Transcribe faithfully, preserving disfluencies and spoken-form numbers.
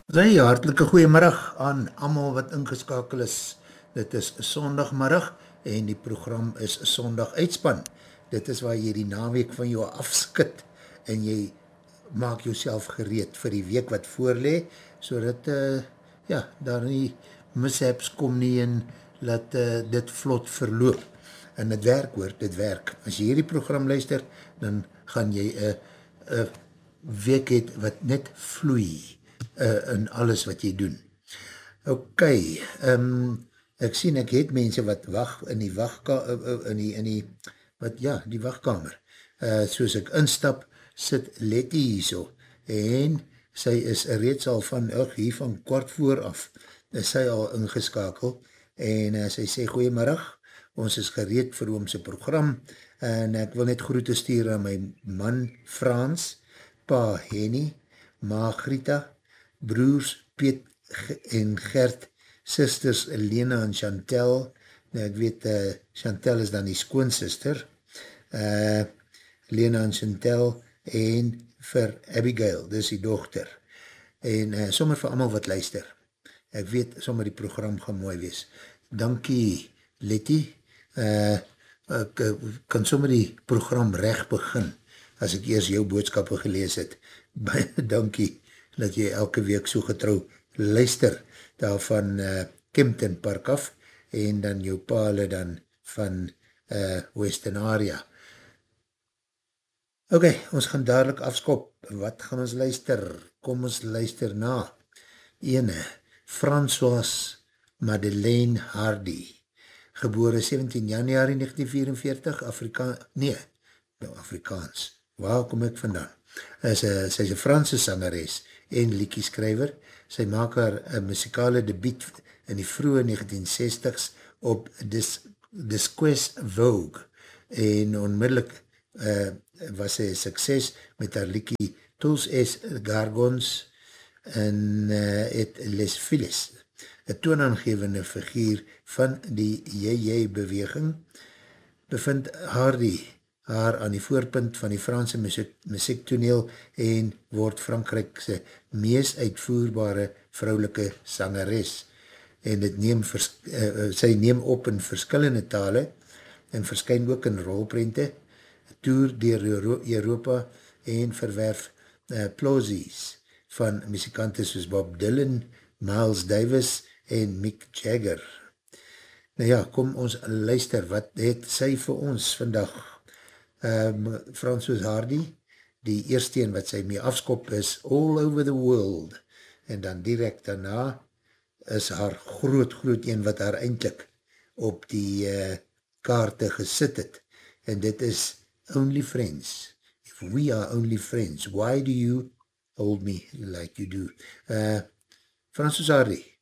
Hey, hartelike goeiemiddag aan almal wat ingeskakel is. Dit is sondagmiddag en die program is sondag uitspan. Dit is waar jy die naweek van jou afskit en jy maak jouself gereed vir die week wat voorlee, so dat uh, ja, daar nie mishaps kom nie en laat uh, dit vlot verloop. En dit werk hoor, dit werk. As jy hierdie program luister, dan gaan jy een uh, uh, week het wat net vloei uh, in alles wat jy doen. Ok, um, ek sien ek het mense wat wacht in die wachtkamer, uh, uh, in die, in die, wat, ja, die wachtkamer. Uh, soos ek instap, sit Letty hier so, en sy is reeds al van, ugh, hier van kwart voor af, is sy al ingeskakel, en uh, sy sê, goeiemiddag, ons is gereed vir oomse program, en ek wil net groete stuur aan my man Frans, pa Henny, ma Grita, broers Piet en Gert, sisters Lena en Chantel, nou ek weet, uh, Chantel is dan die skoonsister, uh, Lena en Chantel, en vir Abigail, dis die dochter, en uh, sommer vir allemaal wat luister, ek weet, sommer die program gaan mooi wees, dankie Letty, uh, ek uh, kan sommer die program recht begin, as ek eers jou boodskappe gelees het, baie dankie, dat jy elke week so getrouw luister, daar van uh, Kempton Park af, en dan jou pale dan van uh, Western Area. Ok, ons gaan dadelijk afskop. Wat gaan ons luister? Kom ons luister na. Ene, François Madeleine Hardy, gebore sewentien januari negentien vierenveertig, Afrika nee, nou Afrikaans. Waar kom ek vandaan? Is a, sy is een Franse sangeres en liedjeskrywer. Sy maak haar muzikale debuut in die vroege negentien sestig's op Dis, Disques Vogue en onmiddellik uh, was sy sukses met haar liedjie Tous es Gargons en uh, et Les Filles, een toonaangevende figuur van die J J beweging, bevind Hardy haar aan die voorpunt van die Franse muziek, muziektoneel en word Frankrijkse mees uitvoerbare vrouwelike sangeres. En dit neem vers, uh, sy neem op in verskillende tale en verskyn ook in rolprente, toer dier Euro Europa en verwerf uh, plosies van muzikante soos Bob Dylan, Miles Davis en Mick Jagger. Nou ja, kom ons luister, wat het sy vir ons vandag? Um, François Hardy, die eerste een wat sy mee afskop is All Over the World, en dan direct daarna is haar groot, groot een wat haar eindelijk op die uh, kaarte gesit het, en dit is Only Friends. If we are only friends, why do you hold me like you do? Uh, François Hardy.